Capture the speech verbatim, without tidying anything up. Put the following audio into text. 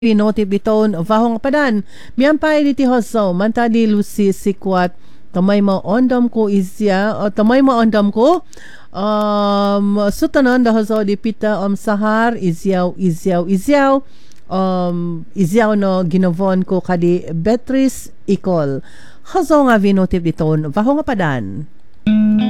Pinotip biton vahong padan miampai di tihoso manta di lusi sikuat tamay mo ondom ko isya o tamay mo ondom ko um sutanan da hoso di pita om sahar isyaw isyaw isyaw um isyaw no ginovon ko kadi Beatrice Icol hoso nga vinotip biton vahong padan.